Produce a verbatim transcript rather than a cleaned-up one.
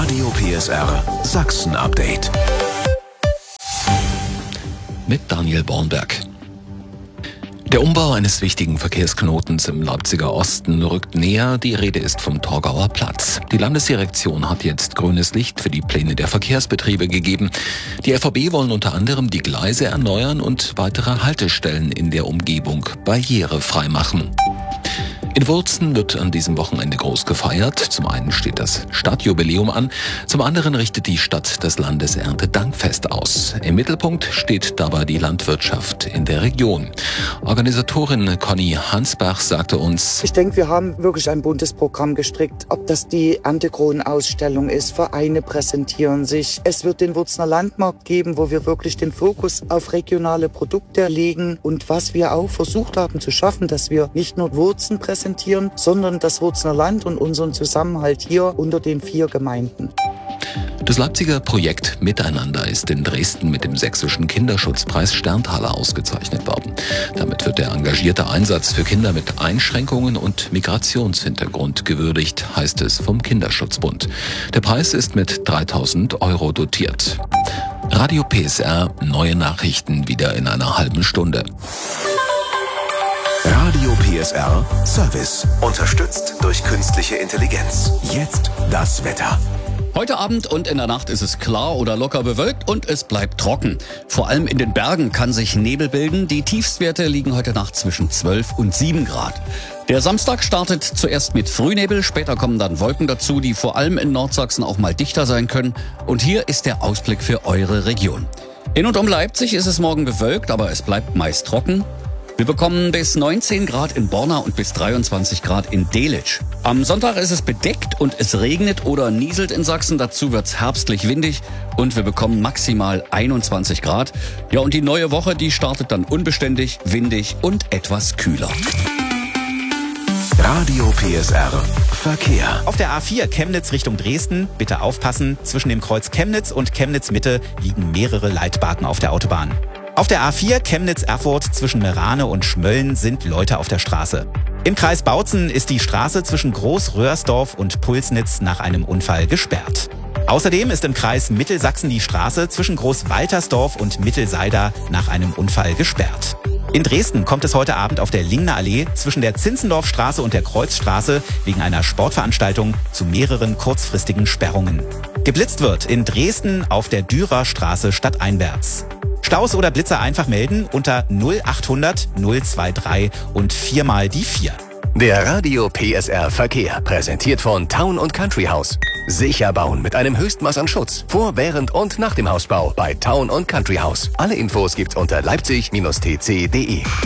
Radio P S R Sachsen Update. Mit Daniel Bornberg. Der Umbau eines wichtigen Verkehrsknotens im Leipziger Osten rückt näher. Die Rede ist vom Torgauer Platz. Die Landesdirektion hat jetzt grünes Licht für die Pläne der Verkehrsbetriebe gegeben. Die F A B wollen unter anderem die Gleise erneuern und weitere Haltestellen in der Umgebung barrierefrei machen. In Wurzen wird an diesem Wochenende groß gefeiert. Zum einen steht das Stadtjubiläum an, zum anderen richtet die Stadt das Landeserntedankfest aus. Im Mittelpunkt steht dabei die Landwirtschaft in der Region. Organisatorin Conny Hansbach sagte uns: Ich denke, wir haben wirklich ein buntes Programm gestrickt. Ob das die Erntekronenausstellung ist, Vereine präsentieren sich. Es wird den Wurzener Landmarkt geben, wo wir wirklich den Fokus auf regionale Produkte legen. Und was wir auch versucht haben zu schaffen, dass wir nicht nur Wurzen präsentieren, sondern das Wurzener Land und unseren Zusammenhalt hier unter den vier Gemeinden. Das Leipziger Projekt Miteinander ist in Dresden mit dem sächsischen Kinderschutzpreis Sterntaler ausgezeichnet worden. Damit wird der engagierte Einsatz für Kinder mit Einschränkungen und Migrationshintergrund gewürdigt, heißt es vom Kinderschutzbund. Der Preis ist mit dreitausend Euro dotiert. Radio P S R, neue Nachrichten wieder in einer halben Stunde. Radio P S R Service. Unterstützt durch künstliche Intelligenz. Jetzt das Wetter. Heute Abend und in der Nacht ist es klar oder locker bewölkt und es bleibt trocken. Vor allem in den Bergen kann sich Nebel bilden. Die Tiefstwerte liegen heute Nacht zwischen zwölf und sieben Grad. Der Samstag startet zuerst mit Frühnebel, später kommen dann Wolken dazu, die vor allem in Nordsachsen auch mal dichter sein können. Und hier ist der Ausblick für eure Region. In und um Leipzig ist es morgen bewölkt, aber es bleibt meist trocken. Wir bekommen bis neunzehn Grad in Borna und bis dreiundzwanzig Grad in Delitzsch. Am Sonntag ist es bedeckt und es regnet oder nieselt in Sachsen. Dazu wird's herbstlich windig und wir bekommen maximal einundzwanzig Grad. Ja, und die neue Woche, die startet dann unbeständig, windig und etwas kühler. Radio P S R Verkehr. Auf der A vier Chemnitz Richtung Dresden, bitte aufpassen, zwischen dem Kreuz Chemnitz und Chemnitz Mitte liegen mehrere Leitbarken auf der Autobahn. Auf der A vier Chemnitz-Erfurt zwischen Merane und Schmölln sind Leute auf der Straße. Im Kreis Bautzen ist die Straße zwischen Groß-Röhrsdorf und Pulsnitz nach einem Unfall gesperrt. Außerdem ist im Kreis Mittelsachsen die Straße zwischen Groß-Waltersdorf und Mittelseida nach einem Unfall gesperrt. In Dresden kommt es heute Abend auf der Lingner Allee zwischen der Zinzendorfstraße und der Kreuzstraße wegen einer Sportveranstaltung zu mehreren kurzfristigen Sperrungen. Geblitzt wird in Dresden auf der Dürer Straße stadteinwärts. Staus oder Blitzer einfach melden unter null achthundert null dreiundzwanzig und viermal die vier. Der Radio P S R Verkehr, präsentiert von Town und Country House. Sicher bauen mit einem Höchstmaß an Schutz. Vor, während und nach dem Hausbau bei Town und Country House. Alle Infos gibt's unter leipzig Bindestrich t c punkt de.